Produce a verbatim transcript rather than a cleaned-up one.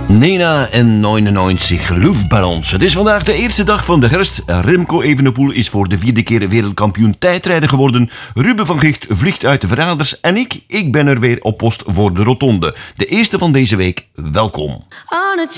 Nena en negenennegentig luchtballons. Het is vandaag de eerste dag van de herfst. Remco Evenepoel is voor de vierde keer wereldkampioen tijdrijden geworden. Ruben van Gicht vliegt uit de Verraders. En ik, ik ben er weer op post voor de rotonde. De eerste van deze week. Welkom.